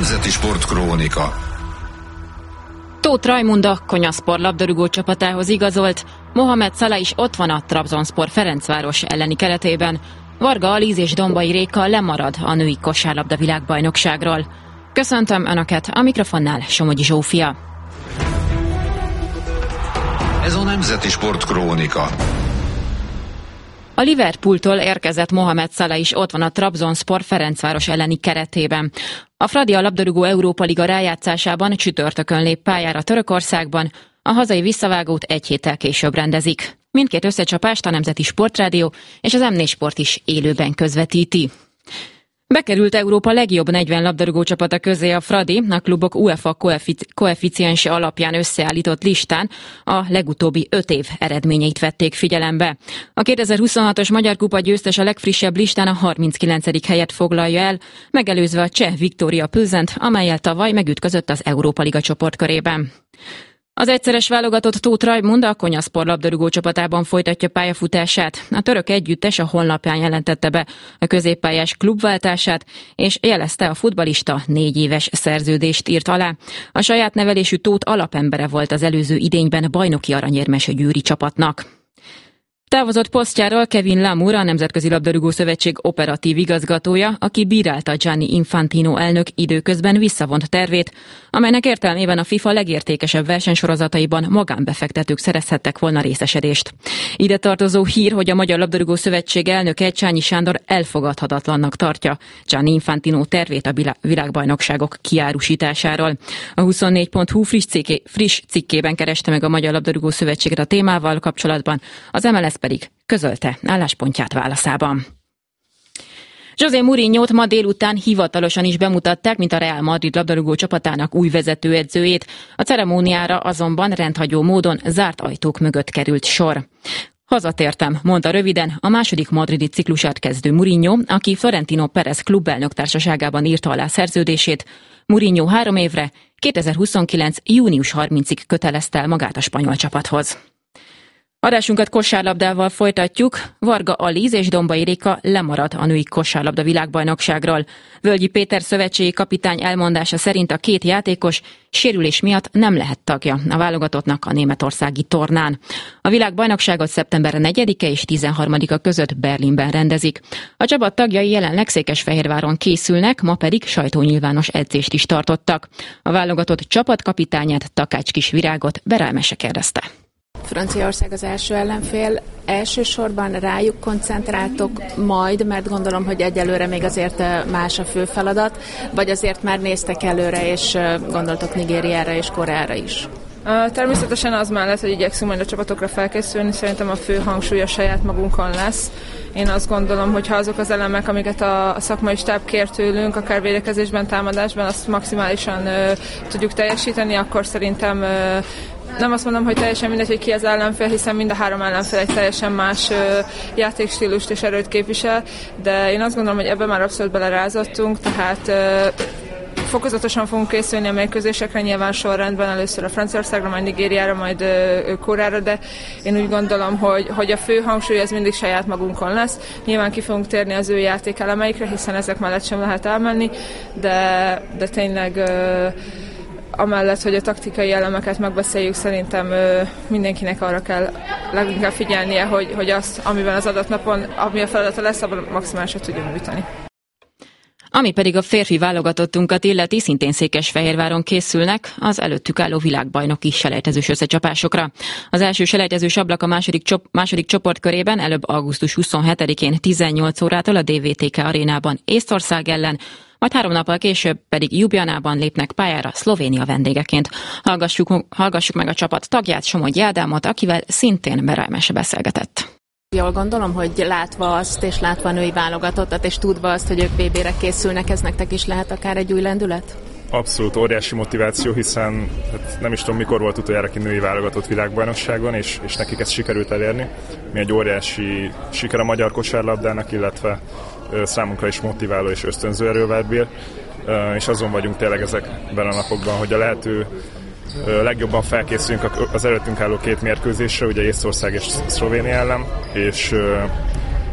Nemzeti Sportkrónika. Tóth Rajmund a Konyaspor labdarúgó csapatához igazolt, Mohamed Salah is ott van a Trabzonspor Ferencváros elleni keretében. Varga Aliz és Dombai Réka lemarad a női kosárlabda világbajnokságról. Köszöntöm Önöket, a mikrofonnál Somogyi Zsófia. Ez a Nemzeti Sportkrónika. A Liverpooltól érkezett Mohamed Salah is ott van a Trabzonspor Ferencváros elleni keretében. A Fradi a labdarúgó Európa Liga rájátszásában csütörtökön lép pályára Törökországban, a hazai visszavágót egy héttel később rendezik. Mindkét összecsapást a Nemzeti Sportrádió és az M4 Sport is élőben közvetíti. Bekerült Európa legjobb 40 labdarúgó csapata közé a Fradi, a klubok UEFA koeficiense alapján összeállított listán a legutóbbi 5 év eredményeit vették figyelembe. A 2026-os Magyar Kupa győztes a legfrissebb listán a 39. helyet foglalja el, megelőzve a cseh Viktória Plzent, amellyel tavaly megütközött az Európa Liga csoportkörében. Az egyszeres válogatott Tóth Rajmund a Konyaspor labdarúgó csapatában folytatja pályafutását. A török együttes a honlapján jelentette be a középpályás klubváltását, és jelezte, a futballista 4 éves szerződést írt alá. A saját nevelésű Tóth alapembere volt az előző idényben bajnoki aranyérmes győri csapatnak. Távozott posztjáról Kevin Lamour, a Nemzetközi Labdarúgó Szövetség operatív igazgatója, aki bírálta Gianni Infantino elnök időközben visszavont tervét, amelynek értelmében a FIFA legértékesebb versenysorozataiban magánbefektetők szerezhettek volna részesedést. Ide tartozó hír, hogy a Magyar Labdarúgó Szövetség elnöke Csányi Sándor elfogadhatatlannak tartja Gianni Infantino tervét a világbajnokságok kiárusításáról. A 24.hu friss cikkében kereste meg a Magyar Labdarúgó Szövetséget a témával kapcsolatban, az MLS pedig közölte álláspontját válaszában. José Mourinhót ma délután hivatalosan is bemutatták, mint a Real Madrid labdarúgó csapatának új vezetőedzőjét. A ceremóniára azonban rendhagyó módon zárt ajtók mögött került sor. Hazatértem, mondta röviden a második madridi ciklusát kezdő Mourinho, aki Florentino Pérez klubelnök társaságában írta alá szerződését. Mourinho 3 évre, 2029. június 30-ig kötelezte el magát a spanyol csapathoz. Adásunkat kosárlabdával folytatjuk. Varga Aliz és Dombai Réka lemarad a női kosárlabda világbajnokságról. Völgyi Péter szövetségi kapitány elmondása szerint a 2 játékos sérülés miatt nem lehet tagja a válogatottnak a németországi tornán. A világbajnokságot szeptember 4-e és 13-a között Berlinben rendezik. A csapat tagjai jelenleg Székesfehérváron készülnek, ma pedig sajtónyilvános edzést is tartottak. A válogatott csapatkapitányát, Takács Kis Virágot Berelmese kérdezte. Franciaország az első ellenfél, elsősorban rájuk koncentráltok majd, mert gondolom, hogy egyelőre még azért más a fő feladat, vagy azért már néztek előre, és gondoltok Nigériára és Koreára is? Természetesen az mellett, hogy igyekszünk majd a csapatokra felkészülni, szerintem a fő hangsúly a saját magunkon lesz. Én azt gondolom, hogy ha azok az elemek, amiket a szakmai stáb kér tőlünk, akár védekezésben, támadásban, azt maximálisan tudjuk teljesíteni, akkor szerintem nem azt mondom, hogy teljesen mindegy, hogy ki az ellenfél, hiszen mind a 3 ellenfél egy teljesen más játékstílust és erőt képvisel, de én azt gondolom, hogy ebben már abszolút belerázottunk, tehát fokozatosan fogunk készülni a mérkőzésekre, nyilván sorrendben, először a Franciaországra, majd Nigériára, majd Koreára, de én úgy gondolom, hogy a fő hangsúly az mindig saját magunkon lesz. Nyilván ki fogunk térni az ő játékelemeikre, hiszen ezek mellett sem lehet elmenni, de tényleg amellett, hogy a taktikai elemeket megbeszéljük, szerintem mindenkinek arra kell leginkább figyelnie, hogy azt, amiben az adott napon, ami a feladata lesz, abban maximálisat tudjunk nyújtani. Ami pedig a férfi válogatottunkat illeti, szintén Székesfehérváron készülnek az előttük álló világbajnoki selejtezős összecsapásokra. Az első selejtezős ablak a második csoportkörében előbb augusztus 27-én 18 órától a DVTK arénában Észtország ellen, majd 3 nappal később pedig Ljubljanában lépnek pályára Szlovénia vendégeként. Hallgassuk meg a csapat tagját, Somogyi Ádámot, akivel szintén Berelmese beszélgetett. Jól gondolom, hogy látva azt, és látva a női válogatottat, és tudva azt, hogy ők VB-re készülnek, ez nektek is lehet akár egy új lendület? Abszolút óriási motiváció, hiszen nem is tudom, mikor volt utoljára ki női válogatott világbajnokságon, és nekik ezt sikerült elérni. Mi egy óriási siker a magyar kosárlabdának, illetve számunkra is motiváló és ösztönző erővel bír, és azon vagyunk tényleg ezekben a napokban, hogy a lehető legjobban felkészülünk az előttünk álló 2 mérkőzésre, ugye Észtország és Szlovénia ellen, és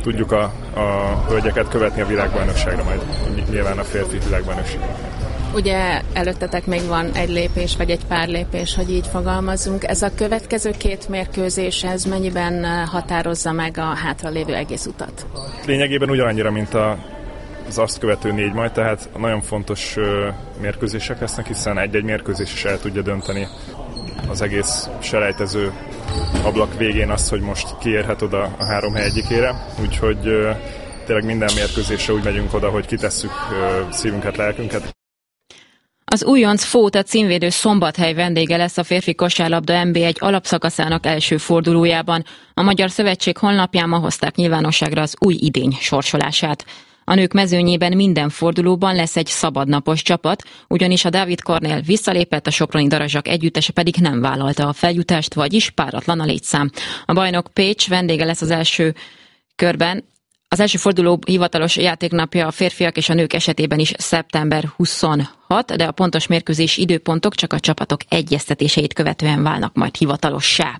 tudjuk a hölgyeket követni a világbajnokságra, majd nyilván a férfi világbajnokságra. Ugye előttetek még van egy lépés, vagy egy pár lépés, hogy így fogalmazzunk. Ez a következő 2 mérkőzés, ez mennyiben határozza meg a hátralévő egész utat? Lényegében ugyanannyira, mint az azt követő 4 majd, tehát nagyon fontos mérkőzések lesznek, hiszen egy-egy mérkőzés is el tudja dönteni az egész selejtező ablak végén azt, hogy most kiérhet oda a 3 hely egyikére. Úgyhogy tényleg minden mérkőzésre úgy megyünk oda, hogy kitesszük szívünket, lelkünket. Az újonc Fóta címvédő Szombathely vendége lesz a férfi kosárlabda NB1 alapszakaszának első fordulójában. A Magyar Szövetség honlapján ma hozták nyilvánosságra az új idény sorsolását. A nők mezőnyében minden fordulóban lesz egy szabadnapos csapat, ugyanis a Dávid Kornél visszalépett, a soproni darazsak együttese pedig nem vállalta a feljutást, vagyis páratlan a létszám. A bajnok Pécs vendége lesz az első körben. Az első forduló hivatalos játéknapja a férfiak és a nők esetében is szeptember 26, de a pontos mérkőzés időpontok csak a csapatok egyeztetéseit követően válnak majd hivatalossá.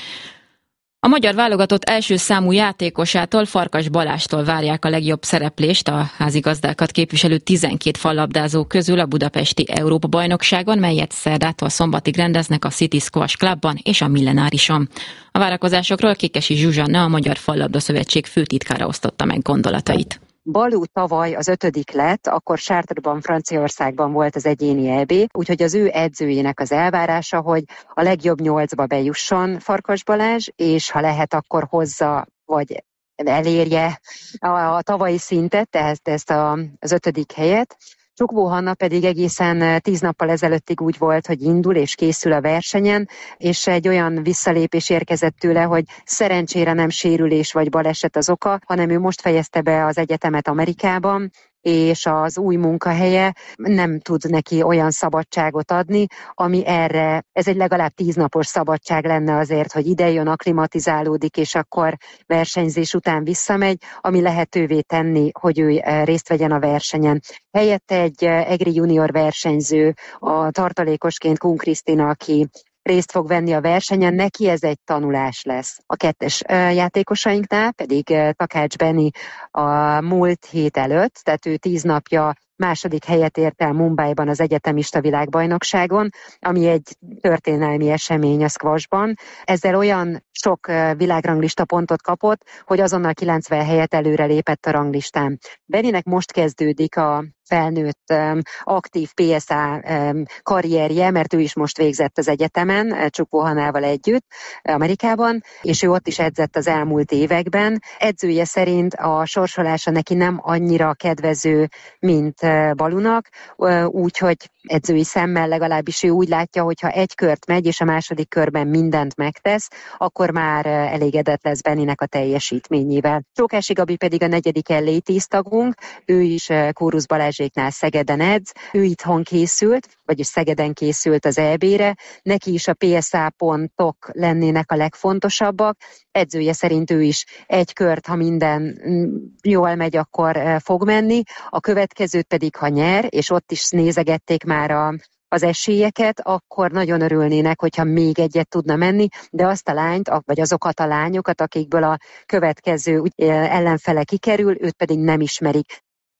A magyar válogatott első számú játékosától, Farkas Balástól várják a legjobb szereplést a házigazdákat képviselő 12 fallabdázó közül a budapesti Európa-bajnokságon, melyet szerdától szombatig rendeznek a City Squash Clubban és a Millenárison. A várakozásokról Kékesi Zsuzsanna, a Magyar Fallabda Szövetség főtitkára osztotta meg gondolatait. Balú tavaly az 5. lett, akkor Chartres-ban, Franciaországban volt az egyéni EB, úgyhogy az ő edzőjének az elvárása, hogy a legjobb 8-ba bejusson Farkas Balázs, és ha lehet, akkor hozza, vagy elérje a tavalyi szintet, tehát ezt az 5. helyet. Csukvó Hanna pedig egészen 10 nappal ezelőttig úgy volt, hogy indul és készül a versenyen, és egy olyan visszalépés érkezett tőle, hogy szerencsére nem sérülés vagy baleset az oka, hanem ő most fejezte be az egyetemet Amerikában, és az új munkahelye nem tud neki olyan szabadságot adni, ami erre, ez egy legalább 10 napos szabadság lenne azért, hogy ide jön, akklimatizálódik, és akkor versenyzés után visszamegy, ami lehetővé tenni, hogy ő részt vegyen a versenyen. Helyette egy egri junior versenyző, a tartalékosként Kun Krisztina, aki részt fog venni a versenyen, neki ez egy tanulás lesz. A 2-es játékosainknál pedig Takács Benni a múlt hét előtt, tehát ő 10 napja második helyet ért el Mumbaiban az egyetemista világbajnokságon, ami egy történelmi esemény a squashban. Ezzel olyan sok világranglista pontot kapott, hogy azonnal 90 helyet előre lépett a ranglistán. Benninek most kezdődik a felnőtt aktív PSA karrierje, mert ő is most végzett az egyetemen, Csukvó Hannával együtt Amerikában, és ő ott is edzett az elmúlt években. Edzője szerint a sorsolása neki nem annyira kedvező, mint Balunak, úgyhogy edzői szemmel legalábbis ő úgy látja, hogy ha egy kört megy, és a második körben mindent megtesz, akkor már elégedett lesz Benninek a teljesítményével. Csókási Gabi pedig a 4. LA10 tagunk, ő is Kórusz Balázséknál Szegeden edz, ő itthon készült, vagyis Szegeden készült az EB-re, neki is a PSA pontok lennének a legfontosabbak, edzője szerint ő is egy kört, ha minden jól megy, akkor fog menni, a következőt pedig, ha nyer, és ott is nézegették már az esélyeket, akkor nagyon örülnének, hogyha még egyet tudna menni, de azt a lányt, vagy azokat a lányokat, akikből a következő ellenfele kikerül, őt pedig nem ismerik.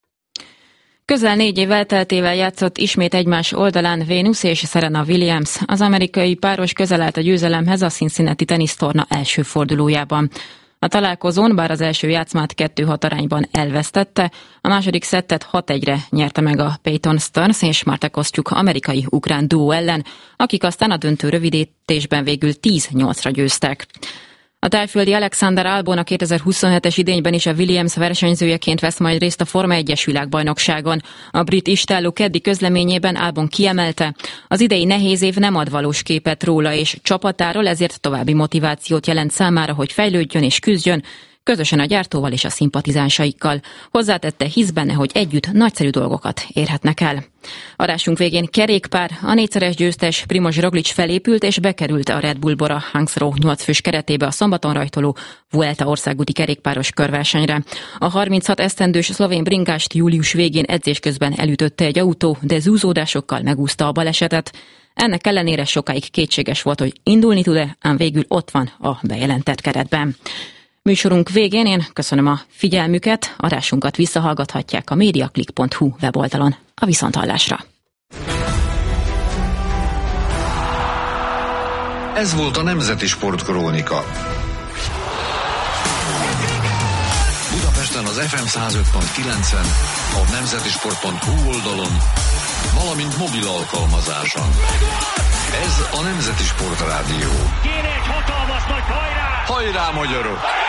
Közel 4 év elteltével játszott ismét egymás oldalán Venus és Serena Williams. Az amerikai páros közel állt a győzelemhez a Cincinnati tenisztorna első fordulójában. A találkozón, bár az első játszmát 2-6 arányban elvesztette, a második szettet 6-1-re nyerte meg a Peyton Stearns és Marta Kostyuk amerikai-ukrán duó ellen, akik aztán a döntő rövidítésben végül 10-8-ra győztek. A tájföldi Alexander Albon a 2027-es idényben is a Williams versenyzőjeként vesz majd részt a Forma 1-es világbajnokságon. A brit istálló keddi közleményében Albon kiemelte, az idei nehéz év nem ad valós képet róla és csapatáról, ezért további motivációt jelent számára, hogy fejlődjön és küzdjön, közösen a gyártóval és a szimpatizánsaikkal. Hozzátette, hisz benne, hogy együtt nagyszerű dolgokat érhetnek el. Adásunk végén kerékpár, a 4-szeres győztes Primož Roglič felépült és bekerült a Red Bull Bora Hansgrohe 8 fős keretébe a szombaton rajtoló Vuelta országúti kerékpáros körversenyre. A 36 esztendős szlovén bringást július végén edzés közben elütötte egy autó, de zúzódásokkal megúszta a balesetet. Ennek ellenére sokáig kétséges volt, hogy indulni tud-e, ám végül ott van a bejelentett keretben. Műsorunk végén én köszönöm a figyelmüket, adásunkat visszahallgathatják a mediaclick.hu weboldalon. A viszonthallásra! Ez volt a Nemzeti Sportkrónika. Budapesten az FM 105.9-en, a nemzetisport.hu oldalon, valamint mobil alkalmazáson. Ez a Nemzeti Sportrádió. Kéne egy hatalmas nagy hajrá! Hajrá, magyarok!